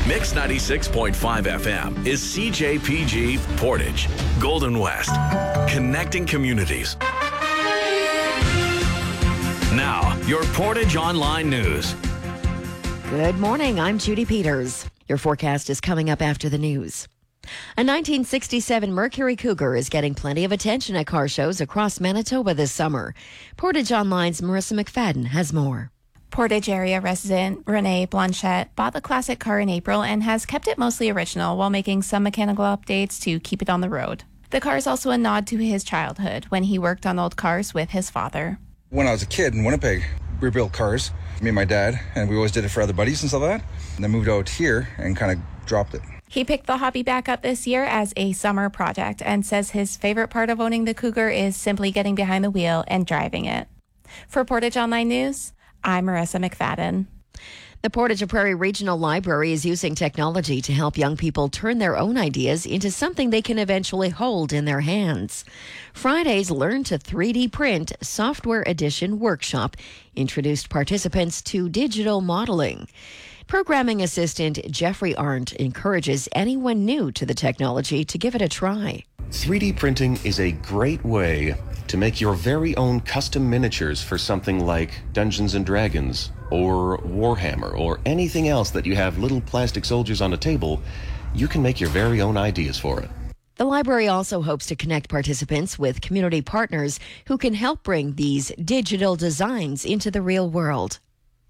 Mix 96.5 FM is CJPG Portage, Golden West, connecting communities. Now, your Portage Online News. Good morning, I'm Judy Peters. Your forecast is coming up after the news. A 1967 Mercury Cougar is getting plenty of attention at car shows across Manitoba this summer. Portage Online's Marissa McFadden has more. Portage area resident Renee Blanchette bought the classic car in April and has kept it mostly original while making some mechanical updates to keep it on the road. The car is also a nod to his childhood when he worked on old cars with his father. When I was a kid in Winnipeg, we built cars, me and my dad, and we always did it for other buddies and stuff like that. And then moved out here and kind of dropped it. He picked the hobby back up this year as a summer project and says his favorite part of owning the Cougar is simply getting behind the wheel and driving it. For Portage Online News, I'm Marissa McFadden. The Portage Prairie Regional Library is using technology to help young people turn their own ideas into something they can eventually hold in their hands. Friday's Learn to 3D Print Software Edition workshop introduced participants to digital modeling. Programming assistant Jeffrey Arndt encourages anyone new to the technology to give it a try. 3D printing is a great way to make your very own custom miniatures for something like Dungeons & Dragons or Warhammer or anything else that you have little plastic soldiers on a table. You can make your very own ideas for it. The library also hopes to connect participants with community partners who can help bring these digital designs into the real world.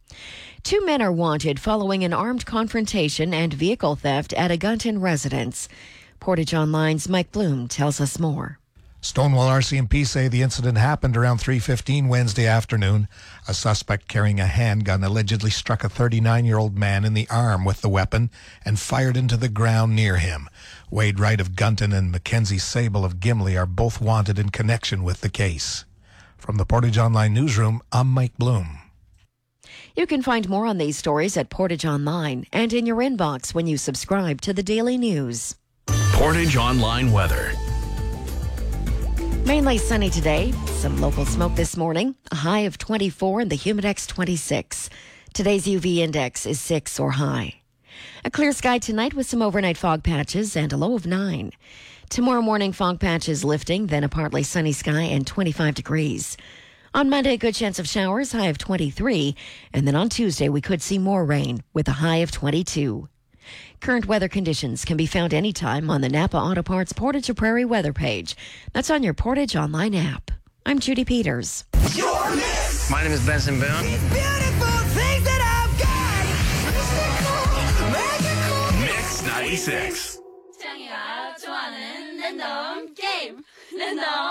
2 men are wanted following an armed confrontation and vehicle theft at a Gunton residence. Portage Online's Mike Bloom tells us more. Stonewall RCMP say the incident happened around 3:15 Wednesday afternoon. A suspect carrying a handgun allegedly struck a 39-year-old man in the arm with the weapon and fired into the ground near him. Wade Wright of Gunton and Mackenzie Sable of Gimli are both wanted in connection with the case. From the Portage Online newsroom, I'm Mike Bloom. You can find more on these stories at Portage Online and in your inbox when you subscribe to the Daily News. Portage Online weather. Mainly sunny today. Some local smoke this morning. A high of 24 and the Humidex 26. Today's UV index is 6 or high. A clear sky tonight with some overnight fog patches and a low of 9. Tomorrow morning, fog patches lifting, then a partly sunny sky and 25 degrees. On Monday, a good chance of showers, high of 23. And then on Tuesday, we could see more rain with a high of 22. Current weather conditions can be found anytime on the Napa Auto Parts Portage Prairie weather page. That's on your Portage Online app. I'm Judy Peters. My name is Benson Boone. Mix 96.